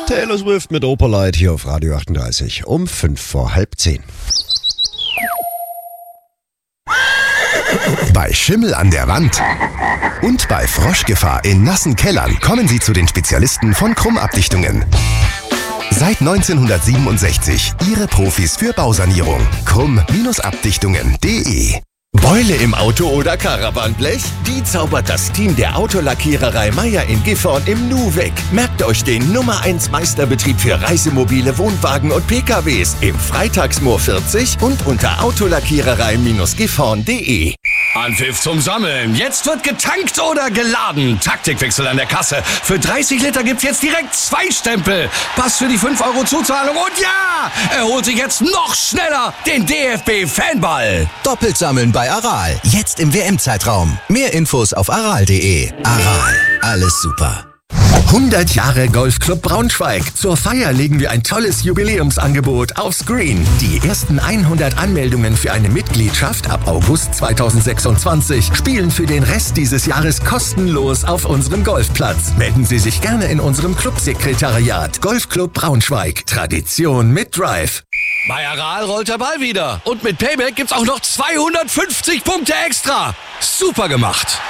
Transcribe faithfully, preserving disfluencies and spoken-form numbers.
Taylor Swift mit Opalite hier auf Radio achtunddreißig um fünf vor halb zehn. Bei Schimmel an der Wand und bei Froschgefahr in nassen Kellern kommen Sie zu den Spezialisten von Krumm-Abdichtungen. Seit neunzehnhundertsiebenundsechzig Ihre Profis für Bausanierung. Krumm-Abdichtungen punkt de. Beule im Auto oder Caravanblech? Die zaubert das Team der Autolackiererei Meier in Gifhorn im Nu weg. Merkt euch den Nummer eins Meisterbetrieb für Reisemobile, Wohnwagen und P K Ws im Freitagsmoor vierzig und unter autolackiererei Gifhorn punkt de. Anpfiff zum Sammeln. Jetzt wird getankt oder geladen. Taktikwechsel an der Kasse. Für dreißig Liter gibt's jetzt direkt zwei Stempel. Pass für die fünf Euro Zuzahlung und ja, er holt sich jetzt noch schneller den D F B-Fanball. Doppelt sammeln bei Aral. Jetzt im W M-Zeitraum. Mehr Infos auf aral punkt de. Aral. Alles super. hundert Jahre Golfclub Braunschweig. Zur Feier legen wir ein tolles Jubiläumsangebot aufs Green. Die ersten hundert Anmeldungen für eine Mitgliedschaft ab August zweitausendsechsundzwanzig spielen für den Rest dieses Jahres kostenlos auf unserem Golfplatz. Melden Sie sich gerne in unserem Clubsekretariat. Golfclub Braunschweig. Tradition mit Drive. Bei Aral rollt der Ball wieder. Und mit Payback gibt's auch noch zweihundertfünfzig Punkte extra. Super gemacht.